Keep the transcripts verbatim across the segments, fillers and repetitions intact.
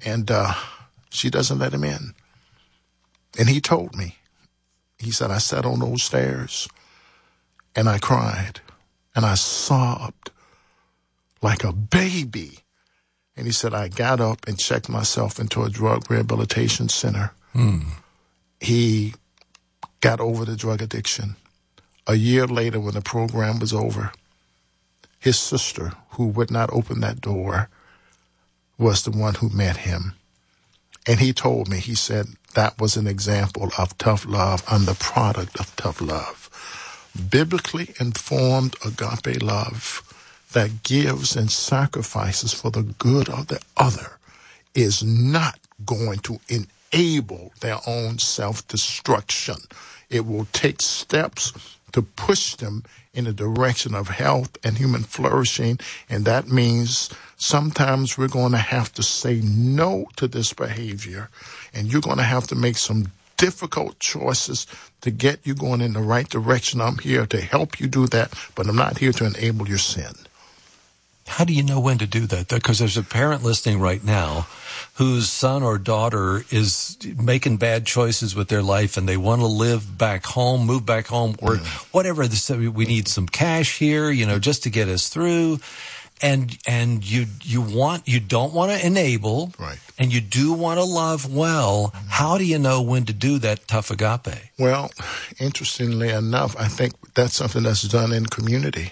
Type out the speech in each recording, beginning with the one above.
and uh, she doesn't let him in. And he told me, he said, I sat on those stairs and I cried and I sobbed like a baby. And he said, I got up and checked myself into a drug rehabilitation center. Mm. He got over the drug addiction. A year later, when the program was over, his sister, who would not open that door, was the one who met him. And he told me, he said, that was an example of tough love. I'm the product of tough love. Biblically informed agape love that gives and sacrifices for the good of the other is not going to enable their own self-destruction. It will take steps to push them in the direction of health and human flourishing. And that means sometimes we're going to have to say no to this behavior. And you're going to have to make some difficult choices to get you going in the right direction. I'm here to help you do that, but I'm not here to enable your sin. How do you know when to do that? Because there's a parent listening right now whose son or daughter is making bad choices with their life and they want to live back home, move back home, or mm. whatever. We need some cash here, you know, just to get us through. And and you you want you don't want to enable, right, and you do want to love well. Mm-hmm. How do you know when to do that tough agape? Well, interestingly enough, I think that's something that's done in community.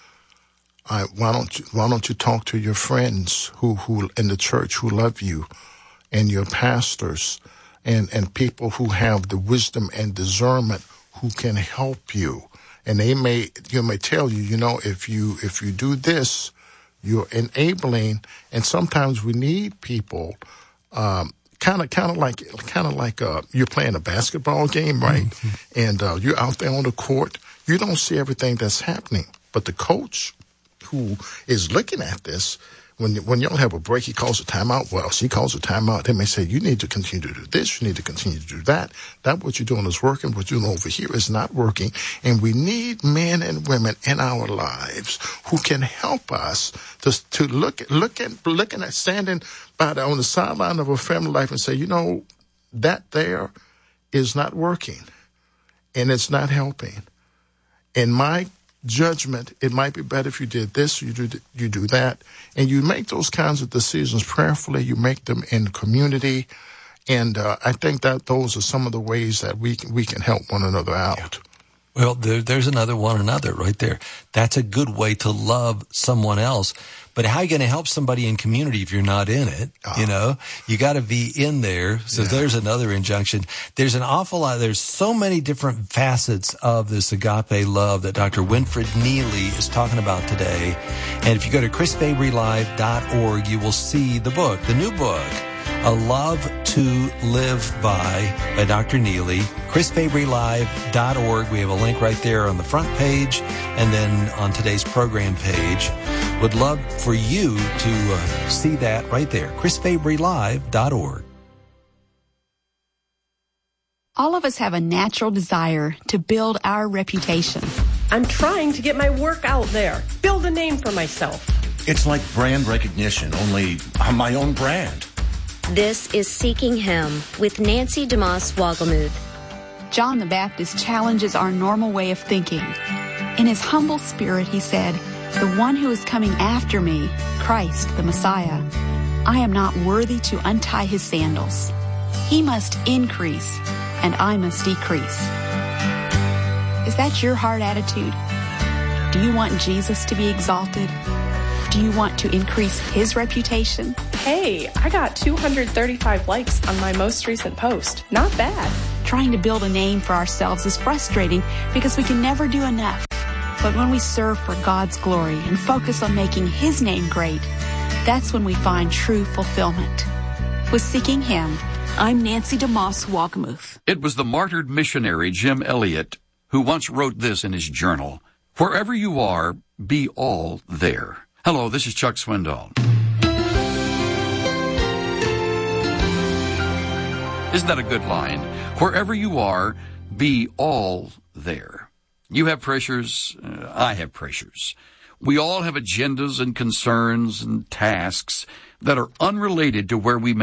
I, why don't you, why don't you talk to your friends who, who in the church who love you, and your pastors, and, and people who have the wisdom and discernment who can help you. And they may, you may tell you, you know, if you, if you do this, you're enabling. And sometimes we need people, um, kind of, kind of like, kind of like, uh, you're playing a basketball game, right? Mm-hmm. And, uh, you're out there on the court. You don't see everything that's happening, but the coach who is looking at this, when when y'all have a break, he calls a timeout. Well, she calls a timeout. They may say, you need to continue to do this. You need to continue to do that. That what you're doing is working. What you're doing over here is not working. And we need men and women in our lives who can help us to to look look at looking at standing by the, on the sideline of a family life and say, you know, that there is not working, and it's not helping. In my judgment, it might be better if you did this, you do you do that, and you make those kinds of decisions prayerfully. You make them in community, and uh, I think that those are some of the ways that we can, we can help one another out. Yeah. Well, there, there's another one another right there. That's a good way to love someone else. But how are you going to help somebody in community if you're not in it? Uh, you know, you got to be in there. So yeah. There's another injunction. There's an awful lot. There's so many different facets of this agape love that Doctor Winfred Neely is talking about today. And if you go to chris fabry live dot org, you will see the book, the new book, A Love to Live By by Doctor Neely. chris fabry live dot org. We have a link right there on the front page and then on today's program page. Would love for you to uh, see that right there, chris fabry live dot org. All of us have a natural desire to build our reputation. I'm trying to get my work out there, build a name for myself. It's like brand recognition, only I'm my own brand. This is Seeking Him with Nancy DeMoss Wogelmuth. John the Baptist challenges our normal way of thinking. In his humble spirit, he said, "The one who is coming after me, Christ, the Messiah, I am not worthy to untie his sandals. He must increase, and I must decrease." Is that your heart attitude? Do you want Jesus to be exalted? Do you want to increase his reputation? Hey, I got two hundred thirty-five likes on my most recent post. Not bad. Trying to build a name for ourselves is frustrating because we can never do enough. But when we serve for God's glory and focus on making his name great, that's when we find true fulfillment. With Seeking Him, I'm Nancy DeMoss Wogelmuth. It was the martyred missionary Jim Elliot who once wrote this in his journal: "Wherever you are, be all there." Hello, this is Chuck Swindoll. Isn't that a good line? Wherever you are, be all there. You have pressures. Uh, I have pressures. We all have agendas and concerns and tasks that are unrelated to where we